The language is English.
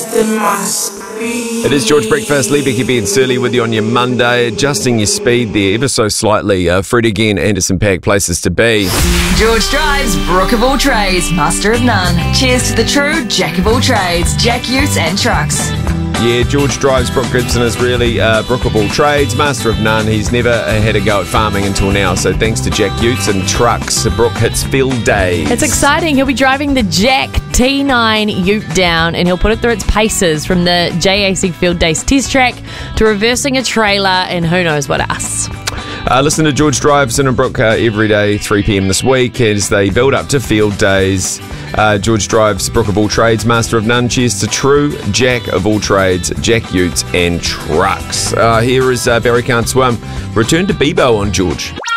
It is George Breakfast, Lee Becky B and Surly with you on your Monday, adjusting your speed there ever so slightly. Fred again, Anderson Pack, places to be. George drives Brook of all trades, master of none. Cheers to the true Jack of all trades, Jack Utes and Trucks. Yeah, George drives. Brooke Gibson is really Brook of all trades, master of none. He's never had a go at farming until now, so thanks to Jack Utes and Trucks, Brooke hits field days. It's exciting. He'll be driving the Jack T9 Ute down, and he'll put it through its paces from the JAC Field Days test track to reversing a trailer and who knows what else. Listen to George Drives in and Brooke every day, 3 p.m. this week as they build up to field days. George Drives, Brook of all trades, master of none. Cheers to true Jack of all trades, Jack Utes and Trucks. Here is Barry Can't Swim. Return to Bebo on George.